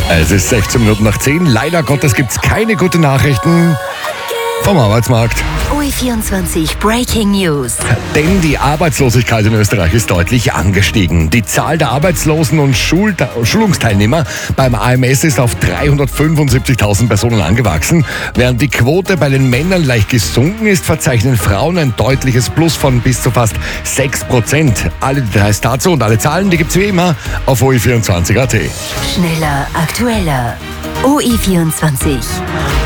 Es ist 16 Minuten nach 10. Leider Gottes gibt es keine guten Nachrichten vom Arbeitsmarkt. OE24 Breaking News. Denn die Arbeitslosigkeit in Österreich ist deutlich angestiegen. Die Zahl der Arbeitslosen und Schulungsteilnehmer beim AMS ist auf 375.000 Personen angewachsen. Während die Quote bei den Männern leicht gesunken ist, verzeichnen Frauen ein deutliches Plus von bis zu fast 6%. Alle Details dazu und alle Zahlen, die gibt's wie immer auf OE24.at. Schneller, aktueller. OE24.